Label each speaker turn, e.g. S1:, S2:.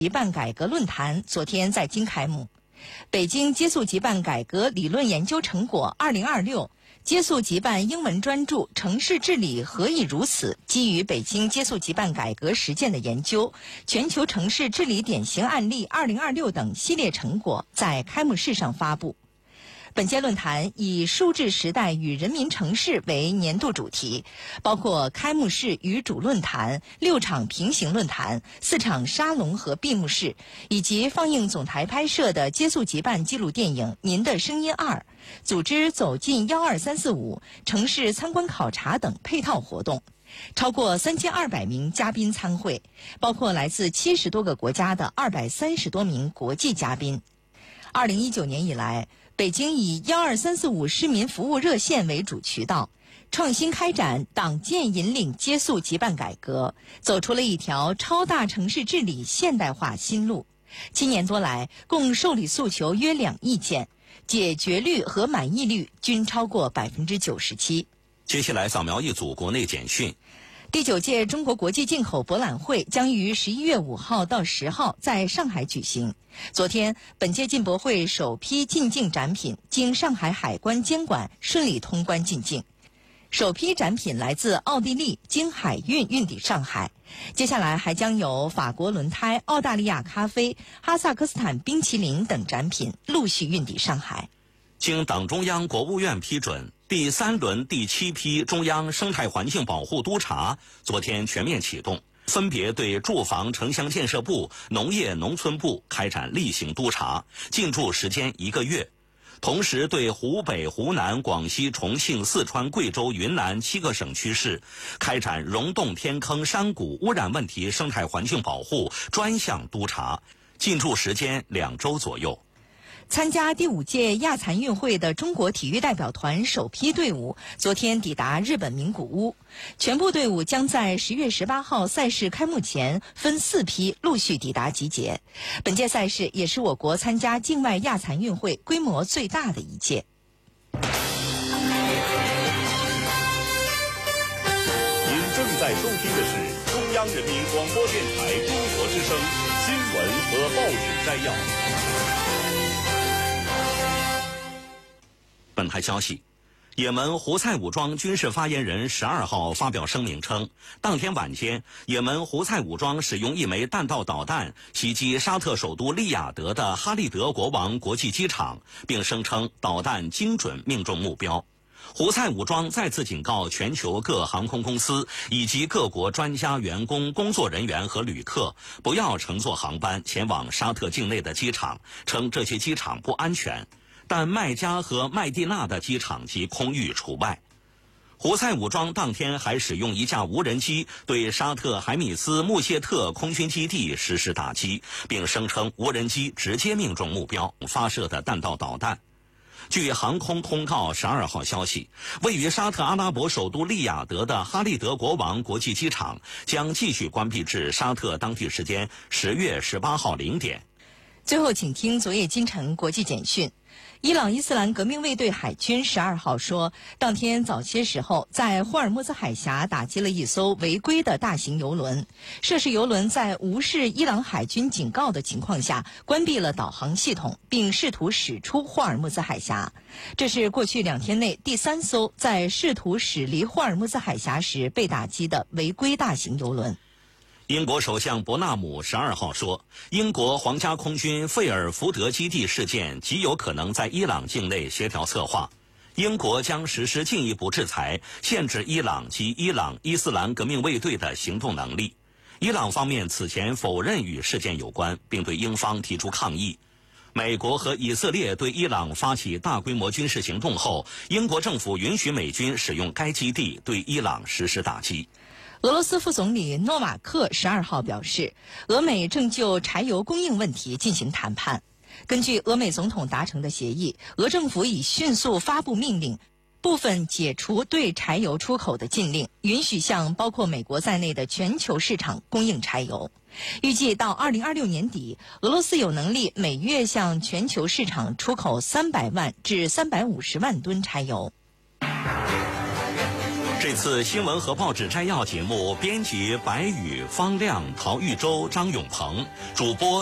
S1: 急办改革论坛昨天在京开幕。北京接速急办改革理论研究成果2026接速急办英文专著《城市治理何以如此》基于北京接速急办改革实践的研究、全球城市治理典型案例2026等系列成果在开幕式上发布。本届论坛以数字时代与人民城市为年度主题，包括开幕式与主论坛、6场平行论坛、4场沙龙和闭幕式，以及放映总台拍摄的接速急办纪录电影《您的声音2》，组织走进12345城市参观考察等配套活动。超过3200名嘉宾参会，包括来自70多个国家的230多名国际嘉宾。2019年以来，北京以12345市民服务热线为主渠道，创新开展党建引领接速急办改革，走出了一条超大城市治理现代化新路。7年多来，共受理诉求约2亿件，解决率和满意率均超过97%。
S2: 接下来扫描一组国内简讯。
S1: 第9届中国国际进口博览会将于11月5号到10号在上海举行。昨天，本届进博会首批进境展品经上海海关监管顺利通关进境。首批展品来自奥地利，经海运运抵上海。接下来还将有法国轮胎、澳大利亚咖啡、哈萨克斯坦冰淇淋等展品陆续运抵上海。
S2: 经党中央、国务院批准，第3轮第7批中央生态环境保护督查昨天全面启动，分别对住房城乡建设部、农业农村部开展例行督查，进驻时间1个月。同时对湖北、湖南、广西、重庆、四川、贵州、云南7个省区市开展溶洞、天坑、山谷污染问题生态环境保护专项督查，进驻时间2周左右。
S1: 参加第5届亚残运会的中国体育代表团首批队伍昨天抵达日本名古屋，全部队伍将在10月18号赛事开幕前分4批陆续抵达集结。本届赛事也是我国参加境外亚残运会规模最大的一届。
S3: 您正在收听的是中央人民广播电台中国之声新闻和报纸摘要。
S2: 本台消息，也门胡塞武装军事发言人12号发表声明称，当天晚间，也门胡塞武装使用一枚弹道导弹袭击沙特首都利雅得的哈利德国王国际机场，并声称导弹精准命中目标。胡塞武装再次警告全球各航空公司以及各国专家、员工、工作人员和旅客不要乘坐航班前往沙特境内的机场，称这些机场不安全。但麦加和麦地那的机场及空域除外。胡塞武装当天还使用一架无人机对沙特海米斯穆谢特空军基地实施打击，并声称无人机直接命中目标发射的弹道导弹。据航空通告12号消息，位于沙特阿拉伯首都利雅得的哈利德国王国际机场将继续关闭至沙特当地时间10月18号0点。
S1: 最后请听昨夜今晨国际简讯。伊朗伊斯兰革命卫队海军12号说，当天早些时候在霍尔木兹海峡打击了一艘违规的大型油轮，涉事油轮在无视伊朗海军警告的情况下关闭了导航系统，并试图驶出霍尔木兹海峡。这是过去2天内第3艘在试图驶离霍尔木兹海峡时被打击的违规大型油轮。
S2: 英国首相伯纳姆12号说，英国皇家空军费尔福德基地事件极有可能在伊朗境内协调策划，英国将实施进一步制裁，限制伊朗及伊朗伊斯兰革命卫队的行动能力。伊朗方面此前否认与事件有关，并对英方提出抗议。美国和以色列对伊朗发起大规模军事行动后，英国政府允许美军使用该基地对伊朗实施打击。
S1: 俄罗斯副总理诺瓦克12号表示，俄美正就柴油供应问题进行谈判。根据俄美总统达成的协议，俄政府已迅速发布命令，部分解除对柴油出口的禁令，允许向包括美国在内的全球市场供应柴油。预计到2026年底，俄罗斯有能力每月向全球市场出口300万至350万吨柴油。
S2: 这次新闻和报纸摘要节目，编辑白宇、方亮、陶玉洲、张永鹏，主播